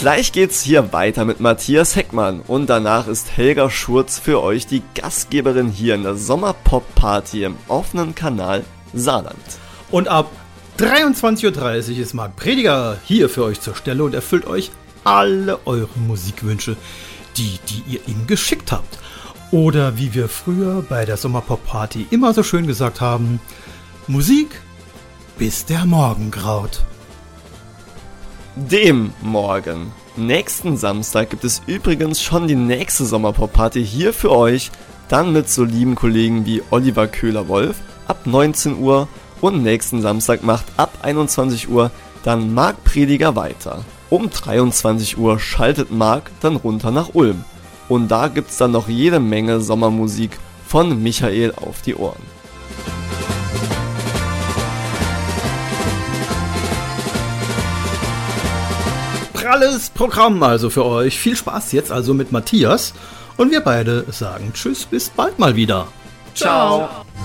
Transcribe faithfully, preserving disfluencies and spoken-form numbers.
Gleich geht's hier weiter mit Matthias Heckmann und danach ist Helga Schurz für euch die Gastgeberin hier in der Sommerpop-Party im offenen Kanal Saarland. Und ab dreiundzwanzig Uhr dreißig ist Marc Prediger hier für euch zur Stelle und erfüllt euch alle eure Musikwünsche, die, die ihr ihm geschickt habt. Oder wie wir früher bei der Sommerpop-Party immer so schön gesagt haben, Musik bis der Morgen graut. Dem Morgen. Nächsten Samstag gibt es übrigens schon die nächste Sommerpop-Party hier für euch, dann mit so lieben Kollegen wie Oliver Köhler-Wolf ab neunzehn Uhr und nächsten Samstag macht ab einundzwanzig Uhr dann Marc Prediger weiter. Um dreiundzwanzig Uhr schaltet Marc dann runter nach Ulm und da gibt's dann noch jede Menge Sommermusik von Michael auf die Ohren. Pralles Programm also für euch. Viel Spaß jetzt also mit Matthias und wir beide sagen Tschüss, bis bald mal wieder. Ciao!